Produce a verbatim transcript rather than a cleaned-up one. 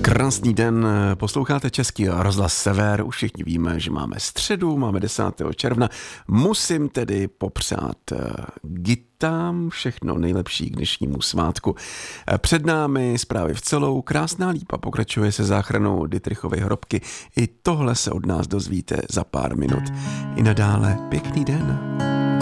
Krásný den, posloucháte Český rozhlas Sever, už všichni víme, že máme středu, máme desátého června, musím tedy popřát gitám všechno nejlepší k dnešnímu svátku. Před námi zprávy v celou, krásná lípa pokračuje se záchranou Dittrichovy hrobky, i tohle se od nás dozvíte za pár minut. I nadále pěkný den.